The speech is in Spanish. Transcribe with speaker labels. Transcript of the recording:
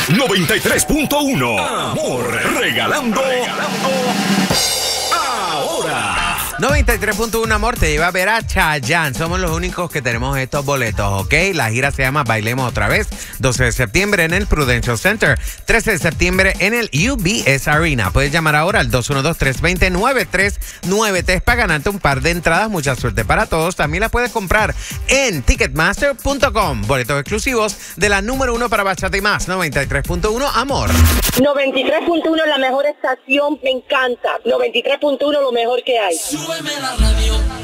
Speaker 1: 93.1. Amor, regalando ahora.
Speaker 2: 93.1 Amor te lleva a ver a Chayanne. Somos los únicos que tenemos estos boletos, ¿ok? La gira se llama Bailemos Otra Vez. 12 de septiembre en el Prudential Center. 13 de septiembre en el UBS Arena. Puedes llamar ahora al 212-320-9393 para ganarte un par de entradas. Mucha suerte para todos. También las puedes comprar en Ticketmaster.com. Boletos exclusivos de la número 1 para bachata y más. 93.1 Amor.
Speaker 3: 93.1 es la mejor estación, me encanta. 93.1 lo mejor que hay.
Speaker 4: Súbeme la radio.